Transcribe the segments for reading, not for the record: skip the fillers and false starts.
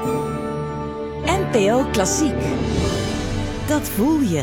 NPO Klassiek. Dat voel je.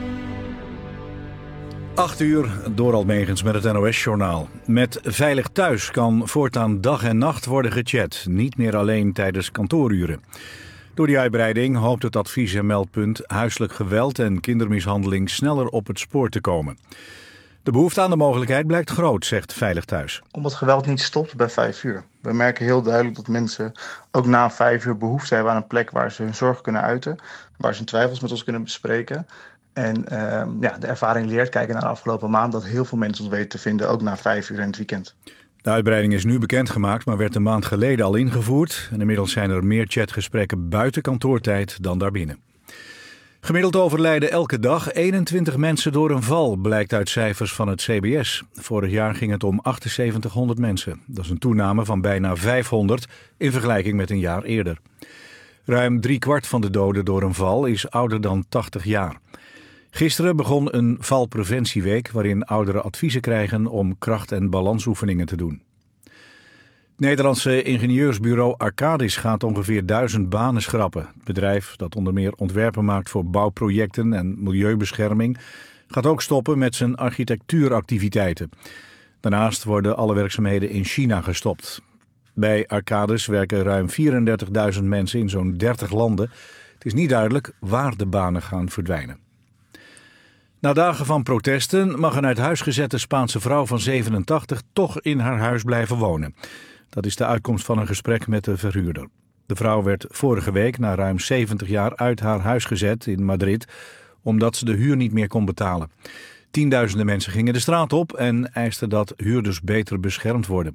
8:00, Dorald Megens met het NOS-journaal. Met Veilig Thuis kan voortaan dag en nacht worden gechat. Niet meer alleen tijdens kantooruren. Door die uitbreiding hoopt het advies- en meldpunt huiselijk geweld en kindermishandeling sneller op het spoor te komen. De behoefte aan de mogelijkheid blijkt groot, zegt Veilig Thuis. Omdat geweld niet stopt bij 5:00. We merken heel duidelijk dat mensen ook na 5:00 behoefte hebben aan een plek waar ze hun zorg kunnen uiten. Waar ze hun twijfels met ons kunnen bespreken. En de ervaring leert, kijken naar de afgelopen maand, dat heel veel mensen ons weten te vinden, ook na 5:00 in het weekend. De uitbreiding is nu bekendgemaakt, maar werd een maand geleden al ingevoerd. En inmiddels zijn er meer chatgesprekken buiten kantoortijd dan daarbinnen. Gemiddeld overlijden elke dag 21 mensen door een val, blijkt uit cijfers van het CBS. Vorig jaar ging het om 7800 mensen. Dat is een toename van bijna 500 in vergelijking met een jaar eerder. Ruim 3/4 van de doden door een val is ouder dan 80 jaar. Gisteren begon een valpreventieweek waarin ouderen adviezen krijgen om kracht- en balansoefeningen te doen. Het Nederlandse ingenieursbureau Arcadis gaat ongeveer 1000 banen schrappen. Het bedrijf, dat onder meer ontwerpen maakt voor bouwprojecten en milieubescherming, gaat ook stoppen met zijn architectuuractiviteiten. Daarnaast worden alle werkzaamheden in China gestopt. Bij Arcadis werken ruim 34.000 mensen in zo'n 30 landen. Het is niet duidelijk waar de banen gaan verdwijnen. Na dagen van protesten mag een uit huis gezette Spaanse vrouw van 87 toch in haar huis blijven wonen. Dat is de uitkomst van een gesprek met de verhuurder. De vrouw werd vorige week na ruim 70 jaar uit haar huis gezet in Madrid, omdat ze de huur niet meer kon betalen. Tienduizenden mensen gingen de straat op en eisten dat huurders beter beschermd worden.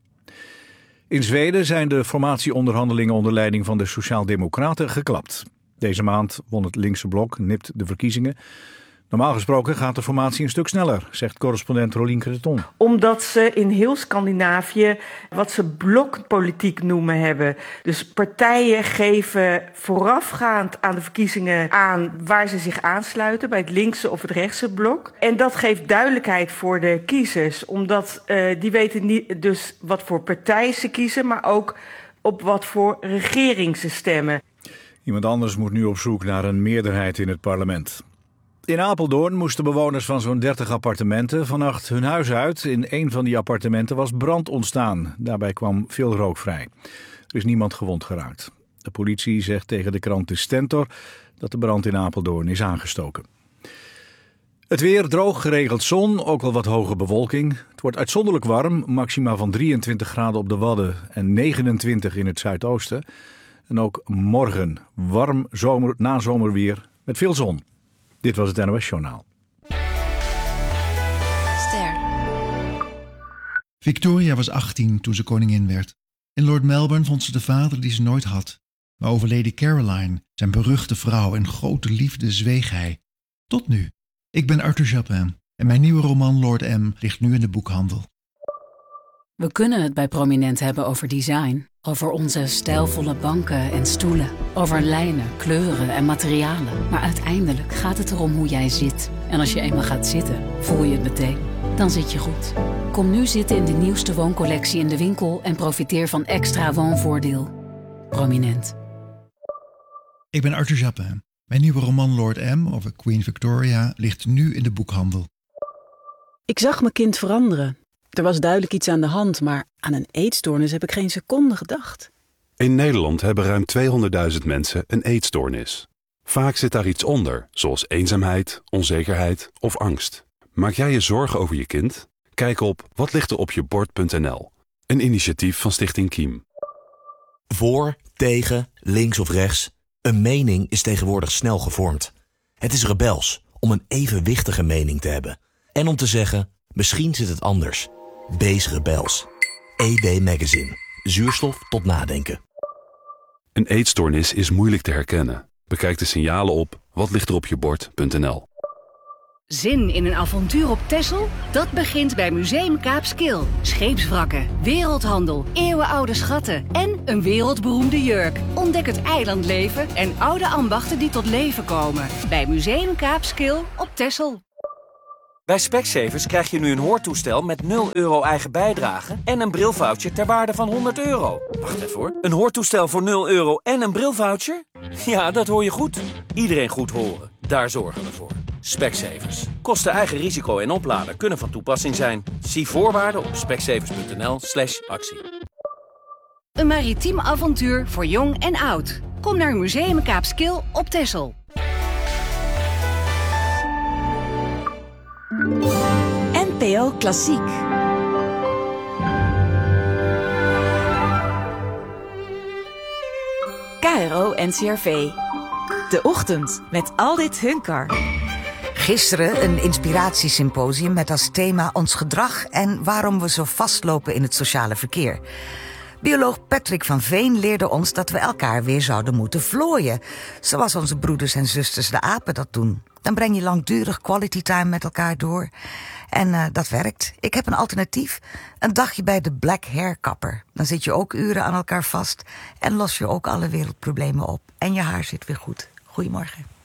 In Zweden zijn de formatieonderhandelingen onder leiding van de Sociaaldemocraten geklapt. Deze maand won het linkse blok nipt de verkiezingen. Normaal gesproken gaat de formatie een stuk sneller, zegt correspondent Rolien Creton. Omdat ze in heel Scandinavië wat ze blokpolitiek noemen hebben. Dus partijen geven voorafgaand aan de verkiezingen aan waar ze zich aansluiten, bij het linkse of het rechtse blok. En dat geeft duidelijkheid voor de kiezers, omdat die weten niet dus wat voor partij ze kiezen, maar ook op wat voor regering ze stemmen. Iemand anders moet nu op zoek naar een meerderheid in het parlement. In Apeldoorn moesten bewoners van zo'n 30 appartementen vannacht hun huis uit. In een van die appartementen was brand ontstaan. Daarbij kwam veel rook vrij. Er is niemand gewond geraakt. De politie zegt tegen de krant De Stentor dat de brand in Apeldoorn is aangestoken. Het weer droog, geregeld zon, ook wel wat hoge bewolking. Het wordt uitzonderlijk warm, maxima van 23 graden op de Wadden en 29 in het zuidoosten. En ook morgen warm nazomerweer met veel zon. Dit was het NOS-journaal. Ster. Victoria was 18 toen ze koningin werd. In Lord Melbourne vond ze de vader die ze nooit had. Maar over Lady Caroline, zijn beruchte vrouw en grote liefde, zweeg hij. Tot nu. Ik ben Arthur Japin en mijn nieuwe roman Lord M ligt nu in de boekhandel. We kunnen het bij Prominent hebben over design. Over onze stijlvolle banken en stoelen. Over lijnen, kleuren en materialen. Maar uiteindelijk gaat het erom hoe jij zit. En als je eenmaal gaat zitten, voel je het meteen. Dan zit je goed. Kom nu zitten in de nieuwste wooncollectie in de winkel en profiteer van extra woonvoordeel. Prominent. Ik ben Arthur Japin. Mijn nieuwe roman Lord M over Queen Victoria ligt nu in de boekhandel. Ik zag mijn kind veranderen. Er was duidelijk iets aan de hand, maar aan een eetstoornis heb ik geen seconde gedacht. In Nederland hebben ruim 200.000 mensen een eetstoornis. Vaak zit daar iets onder, zoals eenzaamheid, onzekerheid of angst. Maak jij je zorgen over je kind? Kijk op watlichteropjebord.nl, een initiatief van Stichting Kiem. Voor, tegen, links of rechts. Een mening is tegenwoordig snel gevormd. Het is rebels om een evenwichtige mening te hebben. En om te zeggen, misschien zit het anders. Wees rebels. EB Magazine. Zuurstof tot nadenken. Een eetstoornis is moeilijk te herkennen. Bekijk de signalen op watlichteropjebord.nl. Zin in een avontuur op Texel? Dat begint bij Museum Kaapskil. Scheepswrakken, wereldhandel, eeuwenoude schatten en een wereldberoemde jurk. Ontdek het eilandleven en oude ambachten die tot leven komen. Bij Museum Kaapskil op Texel. Bij Specsavers krijg je nu een hoortoestel met 0 euro eigen bijdrage en een brilvoucher ter waarde van €100. Wacht even hoor. Een hoortoestel voor 0 euro en een brilvoucher? Ja, dat hoor je goed. Iedereen goed horen. Daar zorgen we voor. Specsavers. Kosten eigen risico en oplader kunnen van toepassing zijn. Zie voorwaarden op specsavers.nl/actie. Een maritiem avontuur voor jong en oud. Kom naar Museum Kaapskil op Texel. NPO Klassiek. KRO NCRV. De Ochtend met Aldit Hunkar. Gisteren een inspiratiesymposium met als thema ons gedrag en waarom we zo vastlopen in het sociale verkeer. Bioloog Patrick van Veen leerde ons dat we elkaar weer zouden moeten vlooien. Zoals onze broeders en zusters de apen dat doen. Dan breng je langdurig quality time met elkaar door. En dat werkt. Ik heb een alternatief. Een dagje bij de Black Hair Kapper. Dan zit je ook uren aan elkaar vast en los je ook alle wereldproblemen op. En je haar zit weer goed. Goedemorgen.